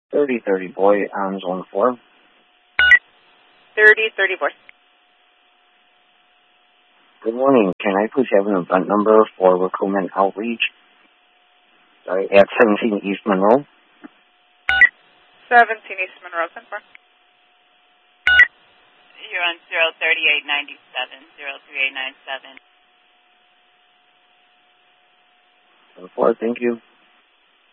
3030 boy on zone 4. 3030 boy. Good morning. Can I please have an event number for recruitment outreach? Sorry, at 17 East Monroe. 17 East Monroe, 10-4. You're on 03897, 03897. 10-4, thank you.